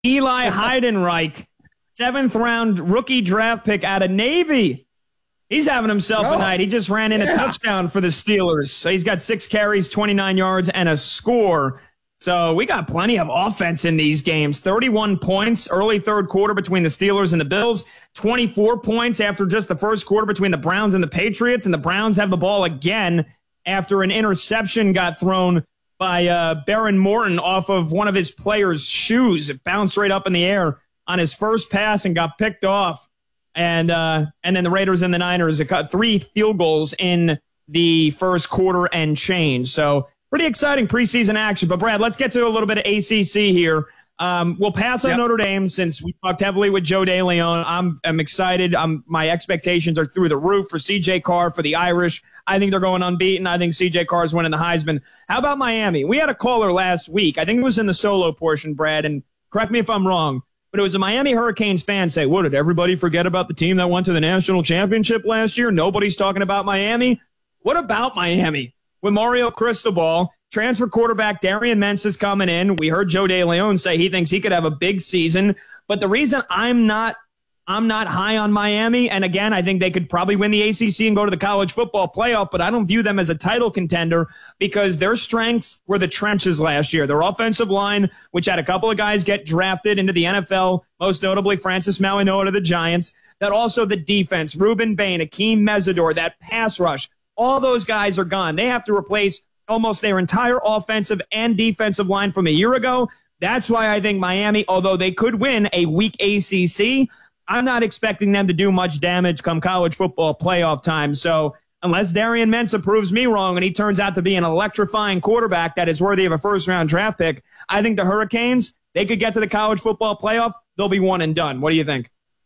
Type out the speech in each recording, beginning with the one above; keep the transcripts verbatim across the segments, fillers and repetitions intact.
Eli Heidenreich, seventh round rookie draft pick out of Navy. He's having himself oh, a night. He just ran in yeah. a touchdown for the Steelers. So he's got six carries, twenty-nine yards, and a score. So we got plenty of offense in these games. thirty-one points early third quarter between the Steelers and the Bills. twenty-four points after just the first quarter between the Browns and the Patriots. And the Browns have the ball again after an interception got thrown by uh, Baron Morton off of one of his players' shoes. It bounced right up in the air on his first pass and got picked off. And uh, and then the Raiders and the Niners got three field goals in the first quarter and change. So pretty exciting preseason action. But, Brad, let's get to a little bit of A C C here. Um, we'll pass on yep. Notre Dame since we talked heavily with Joe DeLeon. I'm I'm excited. I'm, my expectations are through the roof for C J Carr, for the Irish. I think they're going unbeaten. I think C J Carr is winning the Heisman. How about Miami? We had a caller last week. I think it was in the solo portion, Brad, and correct me if I'm wrong. But it was a Miami Hurricanes fan say, what, did everybody forget about the team that went to the national championship last year? Nobody's talking about Miami? What about Miami? With Mario Cristobal, transfer quarterback Darian Mentz is coming in. We heard Joe DeLeon say he thinks he could have a big season. But the reason I'm not I'm not high on Miami, and again, I think they could probably win the A C C and go to the college football playoff, but I don't view them as a title contender because their strengths were the trenches last year. Their offensive line, which had a couple of guys get drafted into the N F L, most notably Francis Mauigoa to the Giants, that also the defense, Ruben Bain, Akeem Mesidor, that pass rush, all those guys are gone. They have to replace almost their entire offensive and defensive line from a year ago. That's why I think Miami, although they could win a weak A C C, I'm not expecting them to do much damage come college football playoff time. So unless Darian Mentz proves me wrong and he turns out to be an electrifying quarterback that is worthy of a first-round draft pick, I think the Hurricanes, they could get to the college football playoff. They'll be one and done. What do you think?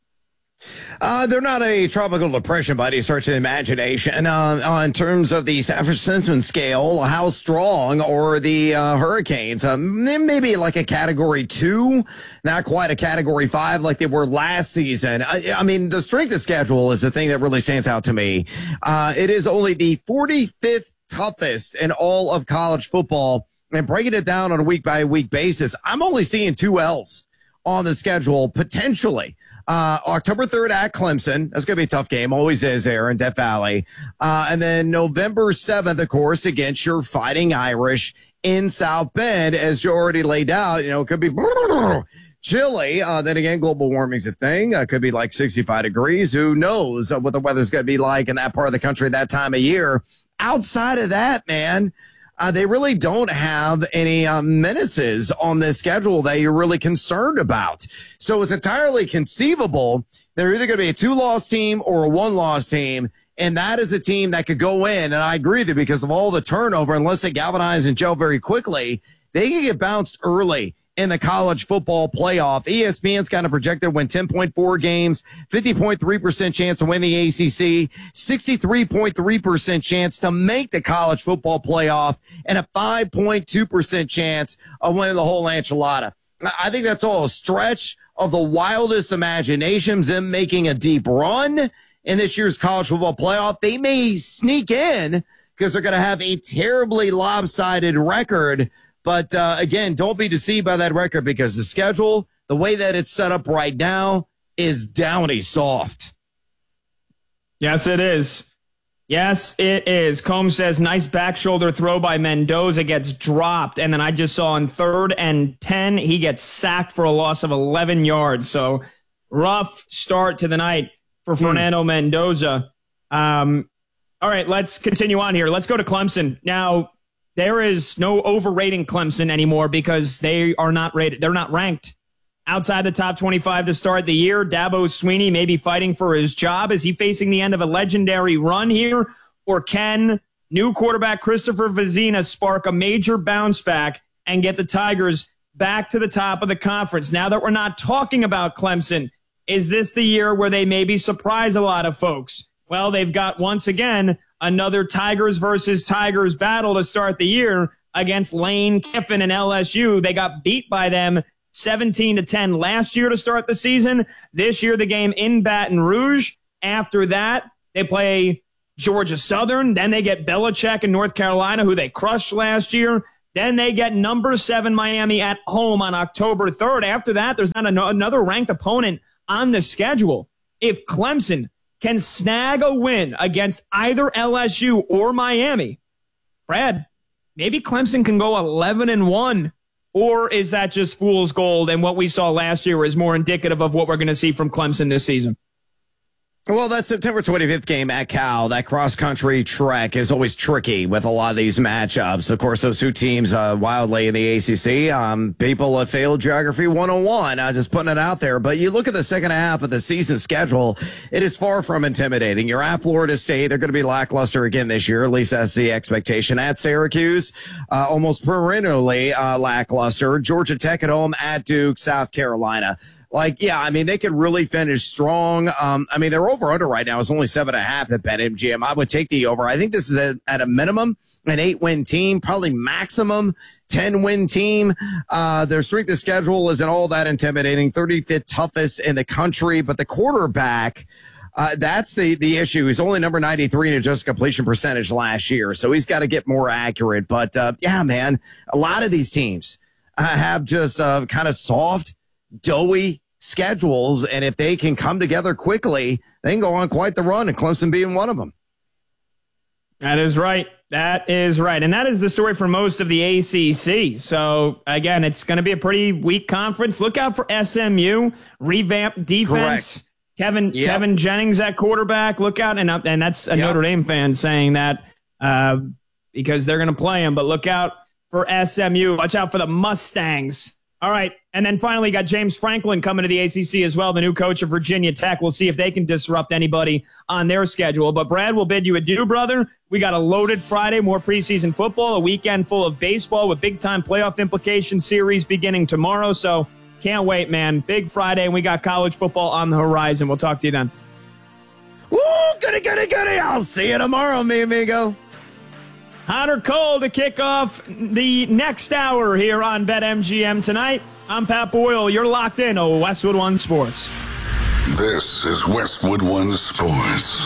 Uh, they're not a tropical depression by any stretch of the imagination. Uh, uh, in terms of the Sanford Simpson scale, how strong are the uh, Hurricanes? Um, maybe like a category two, not quite a category five like they were last season. I, I mean, the strength of schedule is the thing that really stands out to me. Uh, it is only the forty-fifth toughest in all of college football. And breaking it down on a week-by-week basis, I'm only seeing two L's on the schedule, potentially. Uh, October third at Clemson. That's going to be a tough game. Always is there in Death Valley. Uh, and then November seventh, of course, against your Fighting Irish in South Bend, as you already laid out. You know, it could be chilly. Uh, then again, global warming's a thing. Uh, could be like sixty-five degrees. Who knows what the weather's going to be like in that part of the country that time of year. Outside of that, man, Uh, they really don't have any uh, menaces on this schedule that you're really concerned about. So it's entirely conceivable they're either going to be a two-loss team or a one-loss team, and that is a team that could go in. And I agree with you because of all the turnover, unless they galvanize and gel very quickly, they can get bounced early in the college football playoff. E S P N's kind of projected to win ten point four games, fifty point three percent chance to win the A C C, sixty-three point three percent chance to make the college football playoff, and a five point two percent chance of winning the whole enchilada. I think that's all a stretch of the wildest imaginations in making a deep run in this year's college football playoff. They may sneak in because they're going to have a terribly lopsided record. But, uh, again, don't be deceived by that record because the schedule, the way that it's set up right now, is downy soft. Yes, it is. Yes, it is. Combs says, nice back shoulder throw by Mendoza, gets dropped. And then I just saw on third and ten, he gets sacked for a loss of eleven yards. So rough start to the night for hmm. Fernando Mendoza. Um, all right, let's continue on here. Let's go to Clemson. Now, there is no overrating Clemson anymore because they are not rated. They're not ranked outside the top twenty-five to start the year. Dabo Swinney may be fighting for his job. Is he facing the end of a legendary run here? Or can new quarterback Christopher Vizina spark a major bounce back and get the Tigers back to the top of the conference? Now that we're not talking about Clemson, is this the year where they maybe surprise a lot of folks? Well, they've got, once again, another Tigers versus Tigers battle to start the year against Lane Kiffin and L S U. They got beat by them seventeen to ten last year to start the season. This year, the game in Baton Rouge. After that, they play Georgia Southern. Then they get Belichick in North Carolina, who they crushed last year. Then they get number seven Miami at home on October third. After that, there's not an- another ranked opponent on the schedule. If Clemson can snag a win against either L S U or Miami, Brad, maybe Clemson can go eleven and one. Or is that just fool's gold, and what we saw last year is more indicative of what we're going to see from Clemson this season? Well, that September twenty-fifth game at Cal, that cross-country trek is always tricky with a lot of these matchups. Of course, those two teams uh, wildly in the A C C. Um, people have failed Geography one oh one. I'm just putting it out there. But you look at the second half of the season schedule, it is far from intimidating. You're at Florida State. They're going to be lackluster again this year. At least that's the expectation. At Syracuse, uh, almost perennially uh, lackluster. Georgia Tech at home, at Duke, South Carolina. Like, yeah, I mean, they could really finish strong. Um, I mean, their over-under right now is only seven and a half at BetMGM. I would take the over. I think this is a, at a minimum an eight-win team, probably maximum ten-win team. Uh, their strength of schedule isn't all that intimidating, thirty-fifth toughest in the country. But the quarterback, uh, that's the, the issue. He's only number ninety-three in adjusted completion percentage last year, so he's got to get more accurate. But, uh, yeah, man, a lot of these teams uh, have just uh, kind of soft, doughy schedules, and if they can come together quickly, they can go on quite the run, and Clemson being one of them. That is right. That is right. And that is the story for most of the A C C. So, again, it's going to be a pretty weak conference. Look out for S M U, revamped defense. Correct. Kevin yep. Kevin Jennings at quarterback. Look out. And, and that's a yep. Notre Dame fan saying that uh, because they're going to play him. But look out for S M U. Watch out for the Mustangs. All right, and then finally got James Franklin coming to the A C C as well, the new coach of Virginia Tech. We'll see if they can disrupt anybody on their schedule. But Brad, will bid you adieu, brother. We got a loaded Friday, more preseason football, a weekend full of baseball with big-time playoff implication series beginning tomorrow. So can't wait, man. Big Friday, and we got college football on the horizon. We'll talk to you then. Woo, goody, goody, goody. I'll see you tomorrow, mi amigo. Hot or cold to kick off the next hour here on BetMGM tonight. I'm Pat Boyle. You're locked in on Westwood One Sports. This is Westwood One Sports.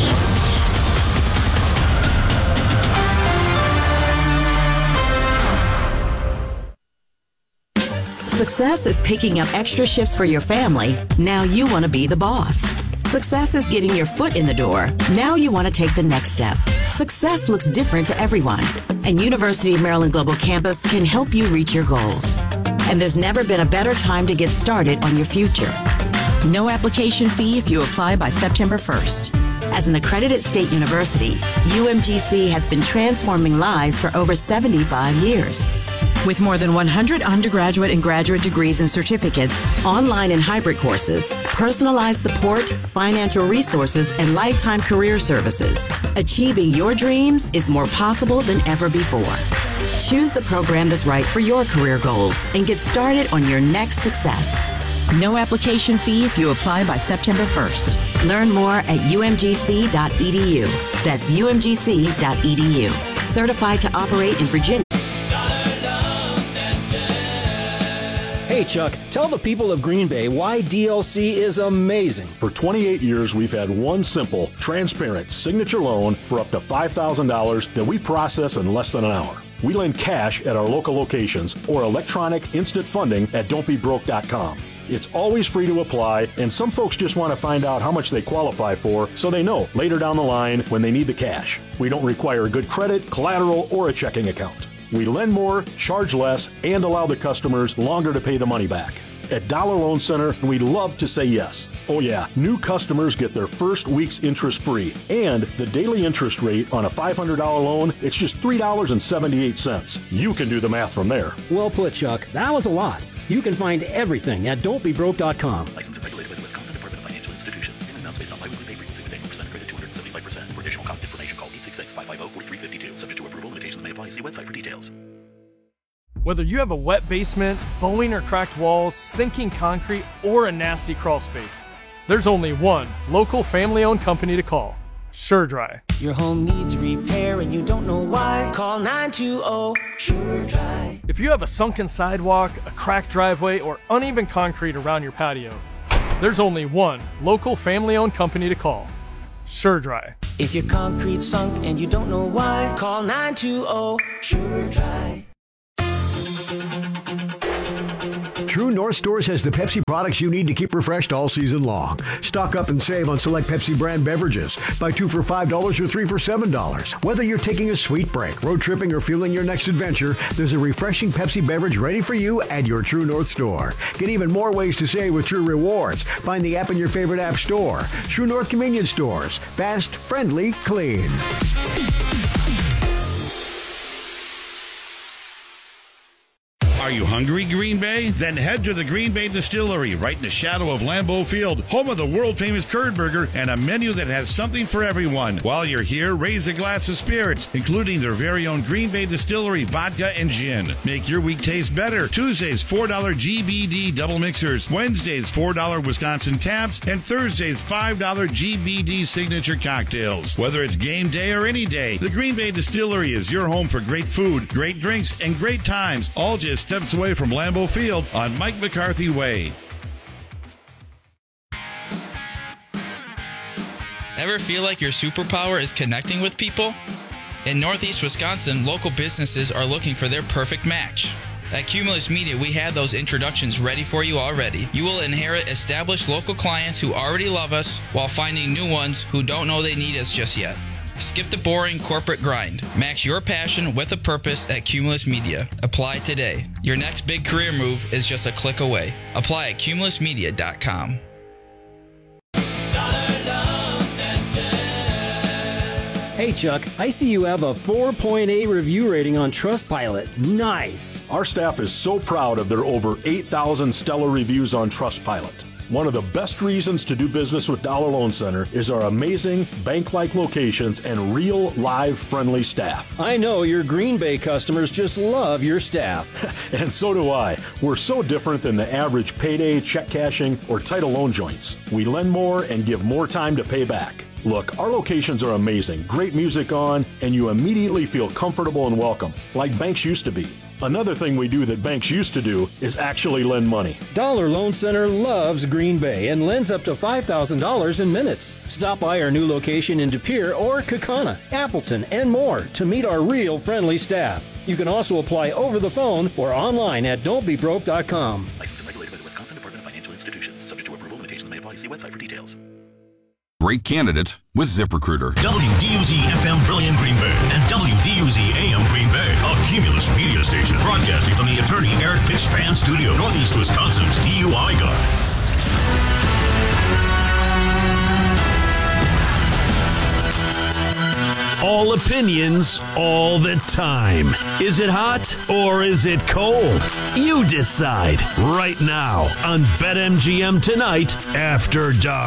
Success is picking up extra shifts for your family. Now you want to be the boss. Success is getting your foot in the door. Now you want to take the next step. Success looks different to everyone, and University of Maryland Global Campus can help you reach your goals. And there's never been a better time to get started on your future. No application fee if you apply by September first. As an accredited state university, U M G C has been transforming lives for over seventy-five years. With more than one hundred undergraduate and graduate degrees and certificates, online and hybrid courses, personalized support, financial resources, and lifetime career services, achieving your dreams is more possible than ever before. Choose the program that's right for your career goals and get started on your next success. No application fee if you apply by September first. Learn more at U M G C dot E D U. That's U M G C dot E D U. Certified to operate in Virginia. Hey, Chuck, tell the people of Green Bay why D L C is amazing. For twenty-eight years, we've had one simple, transparent signature loan for up to five thousand dollars that we process in less than an hour. We lend cash at our local locations or electronic instant funding at don't be broke dot com. It's always free to apply, and some folks just want to find out how much they qualify for so they know later down the line when they need the cash. We don't require good credit, collateral, or a checking account. We lend more, charge less, and allow the customers longer to pay the money back. At Dollar Loan Center, we'd love to say yes. Oh yeah, new customers get their first week's interest free, and the daily interest rate on a five hundred dollars loan, it's just three dollars and seventy-eight cents. You can do the math from there. Well put, Chuck. That was a lot. You can find everything at don't be broke dot com. Licensed and regulated by the Wisconsin Department of Financial Institutions. In amounts based on biweekly pay frequency with annual percent credit two hundred seventy-five percent. For additional cost information, call eight six six, five five zero, four three five two. Subject to approval, limitations may apply. See website for details. Whether you have a wet basement, bowing or cracked walls, sinking concrete, or a nasty crawl space, there's only one local family-owned company to call. SureDry. Your home needs repair and you don't know why? Call nine two zero SureDry. If you have a sunken sidewalk, a cracked driveway, or uneven concrete around your patio, there's only one local family-owned company to call. SureDry. If your concrete's sunk and you don't know why? Call nine two zero SureDry. True North Stores has the Pepsi products you need to keep refreshed all season long. Stock up and save on select Pepsi brand beverages. Buy two for five dollars or three for seven dollars. Whether you're taking a sweet break, road tripping, or fueling your next adventure, there's a refreshing Pepsi beverage ready for you at your True North store. Get even more ways to save with True Rewards. Find the app in your favorite app store. True North Convenience Stores. Fast, friendly, clean. Are you hungry, Green Bay? Then head to the Green Bay Distillery, right in the shadow of Lambeau Field, home of the world-famous curd burger and a menu that has something for everyone. While you're here, raise a glass of spirits, including their very own Green Bay Distillery vodka and gin. Make your week taste better. Tuesdays, four dollar G B D double mixers. Wednesdays, four dollar Wisconsin taps. And Thursdays, five dollar G B D signature cocktails. Whether it's game day or any day, the Green Bay Distillery is your home for great food, great drinks, and great times, all just steps away from Lambeau Field on Mike McCarthy Way. Ever feel like your superpower is connecting with people? In Northeast Wisconsin, local businesses are looking for their perfect match. At Cumulus Media, we have those introductions ready for you already. You will inherit established local clients who already love us while finding new ones who don't know they need us just yet. Skip the boring corporate grind. Match your passion with a purpose at Cumulus Media. Apply today. Your next big career move is just a click away. Apply at cumulus media dot com. Hey Chuck, I see you have a four point eight review rating on Trustpilot. Nice. Our staff is so proud of their over eight thousand stellar reviews on Trustpilot. One of the best reasons to do business with Dollar Loan Center is our amazing bank-like locations and real, live, friendly staff. I know your Green Bay customers just love your staff. And so do I. We're so different than the average payday, check cashing, or title loan joints. We lend more and give more time to pay back. Look, our locations are amazing, great music on, and you immediately feel comfortable and welcome, like banks used to be. Another thing we do that banks used to do is actually lend money. Dollar Loan Center loves Green Bay and lends up to five thousand dollars in minutes. Stop by our new location in De Pere or Kaukauna, Appleton, and more to meet our real friendly staff. You can also apply over the phone or online at don't be broke dot com. Licensed and regulated by the Wisconsin Department of Financial Institutions. Subject to approval, limitations may apply. See website for details. Great candidate with ZipRecruiter. W D U Z F M Brilliant Green Bay and W D U Z A M Green Bay, a Cumulus media station broadcasting from the attorney Eric Pitts Fan Studio, Northeast Wisconsin's D U I guy. All opinions, all the time. Is it hot or is it cold? You decide right now on BetMGM Tonight After Dark.